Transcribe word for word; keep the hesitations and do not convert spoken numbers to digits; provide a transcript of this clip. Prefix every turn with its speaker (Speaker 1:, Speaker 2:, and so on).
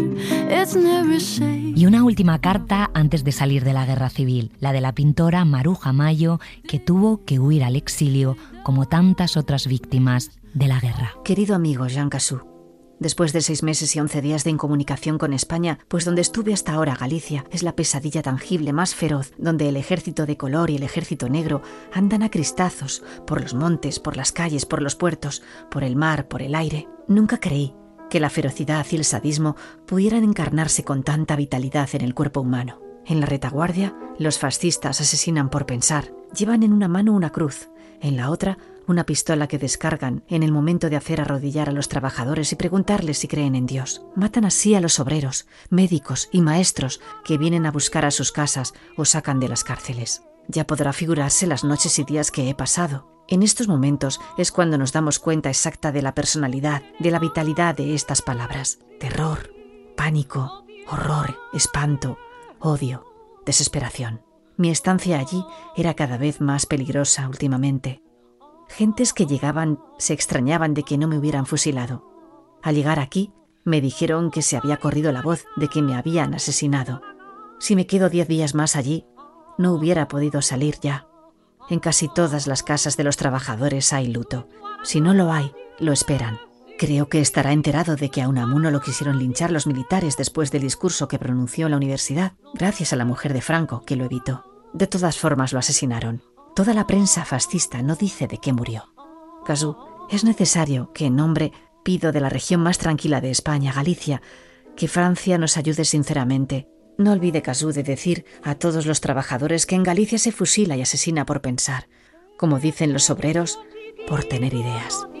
Speaker 1: Y una última carta antes de salir de la guerra civil, la de la pintora Maruja Mayo, que tuvo que huir al exilio como tantas otras víctimas de la guerra.
Speaker 2: Querido amigo Jean Cassou, después de seis meses y once días de incomunicación con España, pues donde estuve hasta ahora, Galicia, es la pesadilla tangible más feroz, donde el ejército de color y el ejército negro andan a cristazos por los montes, por las calles, por los puertos, por el mar, por el aire. Nunca creí que la ferocidad y el sadismo pudieran encarnarse con tanta vitalidad en el cuerpo humano. En la retaguardia, los fascistas asesinan por pensar. Llevan en una mano una cruz, en la otra una pistola que descargan en el momento de hacer arrodillar a los trabajadores y preguntarles si creen en Dios. Matan así a los obreros, médicos y maestros que vienen a buscar a sus casas o sacan de las cárceles. Ya podrá figurarse las noches y días que he pasado. En estos momentos es cuando nos damos cuenta exacta de la personalidad, de la vitalidad de estas palabras. Terror, pánico, horror, espanto, odio, desesperación. Mi estancia allí era cada vez más peligrosa últimamente. Gentes que llegaban se extrañaban de que no me hubieran fusilado. Al llegar aquí, me dijeron que se había corrido la voz de que me habían asesinado. Si me quedo diez días más allí, no hubiera podido salir ya. En casi todas las casas de los trabajadores hay luto. Si no lo hay, lo esperan. Creo que estará enterado de que a Unamuno lo quisieron linchar los militares después del discurso que pronunció en la universidad, gracias a la mujer de Franco, que lo evitó. De todas formas lo asesinaron. Toda la prensa fascista no dice de qué murió. Cassou, es necesario que en nombre pido de la región más tranquila de España, Galicia, que Francia nos ayude sinceramente. No olvide, Cassou, de decir a todos los trabajadores que en Galicia se fusila y asesina por pensar, como dicen los obreros, por tener ideas.